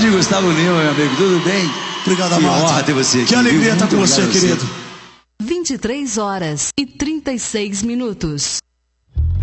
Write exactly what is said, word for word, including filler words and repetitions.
Grande Gustavo Lima, meu amigo, tudo bem? Obrigado, que Amado. honra ter você aqui. Que alegria estar com Muito você, obrigado a querido. vinte e três horas e trinta e seis minutos.